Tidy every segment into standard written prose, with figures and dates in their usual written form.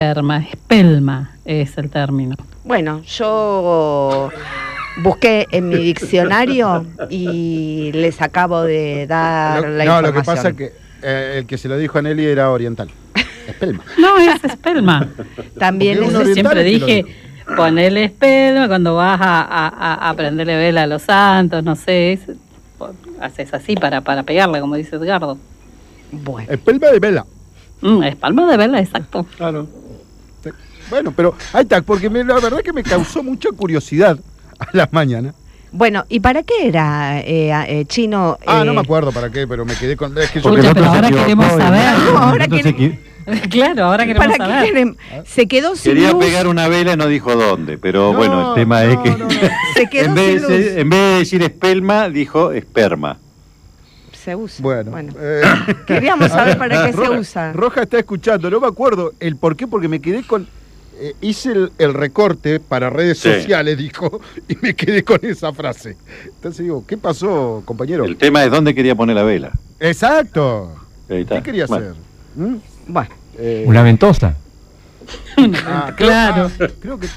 espelma es el término. Bueno, yo busqué en mi diccionario y les acabo de dar la información. No, lo que pasa es que el que se lo dijo a Nelly era oriental. Espelma. No, es espelma. También yo siempre dije, ponele espelma cuando vas a prenderle vela a los santos, no sé, haces así para pegarle, como dice Edgardo. Bueno. Espelma de vela. Espalma de vela, exacto. Claro. Bueno, pero ahí está, porque la verdad que me causó mucha curiosidad a la mañana. Bueno, ¿y para qué era, Chino? No me acuerdo para qué, pero me quedé con... Es que Escucha, pero ahora queremos saber. Claro, ahora queremos saber. Se quedó sin Quería luz. pegar una vela y no dijo dónde, pero bueno, el tema es que Se quedó en vez sin luz. de decir espelma, dijo esperma. Se usa. Bueno. Queríamos saber para qué se usa. Roja está escuchando, no me acuerdo el por qué, porque me quedé con... hice el recorte para redes sociales, dijo, y me quedé con esa frase. Entonces digo, ¿qué pasó, compañero? El tema es dónde quería poner la vela. Exacto. Ahí está. ¿Qué quería hacer? Bueno. Una ventosa. Claro. Creo que...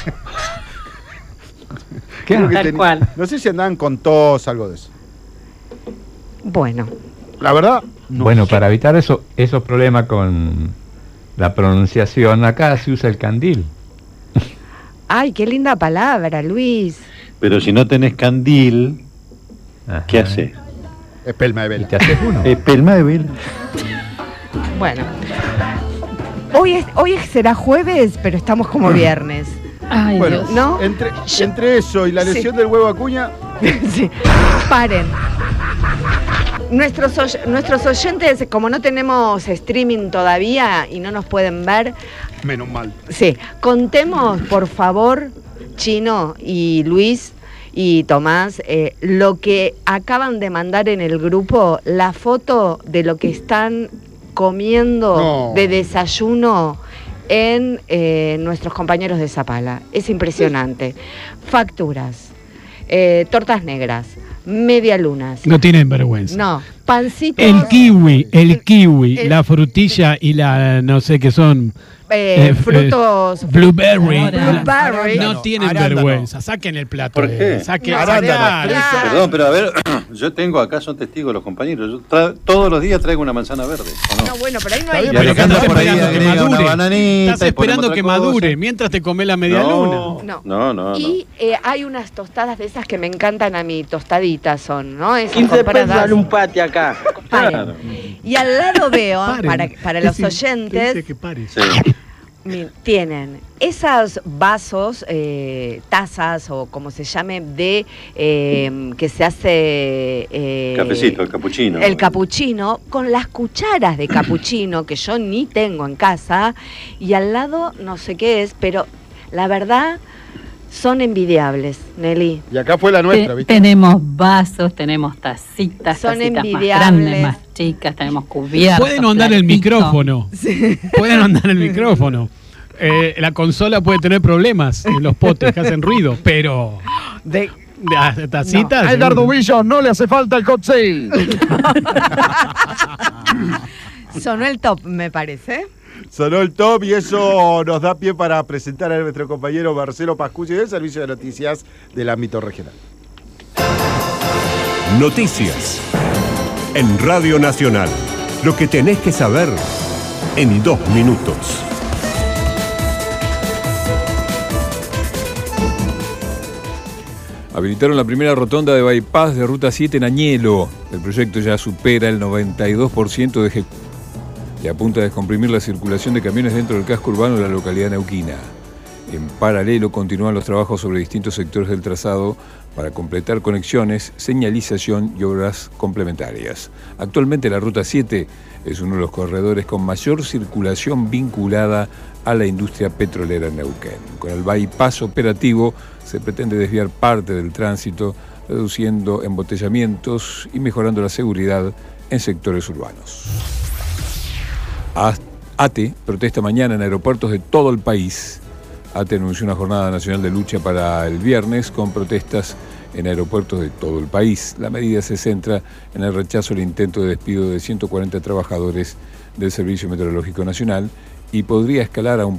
Tal cual. No sé si andaban con tos, algo de eso. Bueno. La verdad, no. Bueno, para evitar esos problemas con la pronunciación, acá se usa el candil. Ay, qué linda palabra, Luis. Pero si no tenés candil, ¿qué haces? Espelma de vela. ¿Te haces uno? Espelma de vela. Bueno. Hoy será jueves, pero estamos como viernes. Ay, Bueno, Dios. ¿No? Entre eso y la lesión del huevo Acuña... Sí. Paren. Nuestros oyentes, como no tenemos streaming todavía y no nos pueden ver... Menos mal. Sí, contemos, por favor, Chino y Luis y Tomás, lo que acaban de mandar en el grupo, la foto de lo que están comiendo de desayuno en nuestros compañeros de Zapala. Es impresionante. Facturas, tortas negras, medialunas. No tienen vergüenza. No, pancitos. El kiwi, la frutilla y la no sé qué son. Frutos. Blueberry. No tienen vergüenza. Saquen el plato. ¿Por qué? Saquen Perdón, pero a ver, yo tengo acá, son testigos los compañeros. Yo todos los días traigo una manzana verde. ¿O no? No, bueno, pero ahí no hay. Y Alejandro por ahí agrega una bananita. Estás esperando que madure mientras te comes la media luna. No. Y hay unas tostadas de esas que me encantan a mí, tostaditas son, ¿no? 15 pesos sale un pati acá. Claro. Y al lado veo, para los oyentes, tienen esos vasos, tazas o como se llame, de que se hace... Cafecito, el capuchino. El capuchino, con las cucharas de capuchino, que yo ni tengo en casa, y al lado no sé qué es, pero la verdad... Son envidiables, Nelly. Y acá fue la nuestra, ¿viste? Tenemos vasos, tenemos tacitas, son tacitas envidiables. Más grandes, más chicas, tenemos cubiertos. Pueden andar el micrófono. Sí. Pueden andar el micrófono. La consola puede tener problemas en los potes que hacen ruido, pero... De tacitas... A Edgardo Villa no le hace falta el cocktail. Sonó el top, me parece. Sonó el top y eso nos da pie para presentar a nuestro compañero Marcelo Pascucci del Servicio de Noticias del ámbito regional. Noticias en Radio Nacional. Lo que tenés que saber en 2 minutos. Habilitaron la primera rotonda de bypass de Ruta 7 en Añelo. El proyecto ya supera el 92% de ejecución y apunta a descomprimir la circulación de camiones dentro del casco urbano de la localidad neuquina. En paralelo continúan los trabajos sobre distintos sectores del trazado para completar conexiones, señalización y obras complementarias. Actualmente la Ruta 7 es uno de los corredores con mayor circulación vinculada a la industria petrolera en Neuquén. Con el bypass operativo se pretende desviar parte del tránsito, reduciendo embotellamientos y mejorando la seguridad en sectores urbanos. ATE protesta mañana en aeropuertos de todo el país. ATE anunció una jornada nacional de lucha para el viernes con protestas en aeropuertos de todo el país. La medida se centra en el rechazo al intento de despido de 140 trabajadores del Servicio Meteorológico Nacional y podría escalar a un